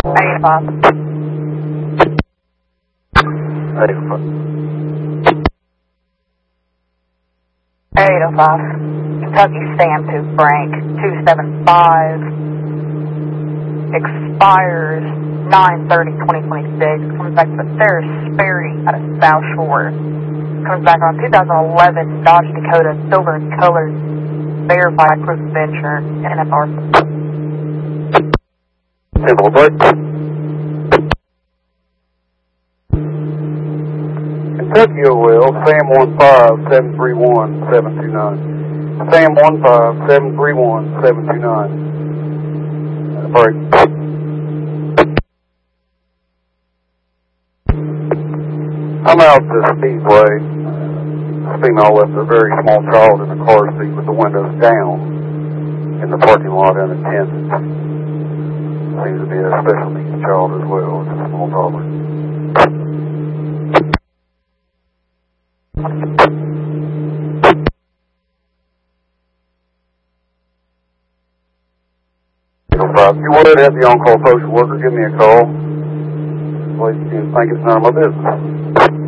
805. 805. Kentucky Sam to Frank 275. Expires 9/30/2026. Comes back to Sarah Sperry out of South Shore. Comes back on 2011 Dodge Dakota silver colored verified proof of insurance NFR. Simple break. Kentucky OL, Sam 15-731-729. Sam 15-731-729. Break. I'm out at the Speedway. This female left a very small child in the car seat with the windows down in the parking lot unattended. Seems to be a special needs child as well. It's a small toddler. 805. You would have the on-call social worker give me a call. Well, you can think it's none of my business.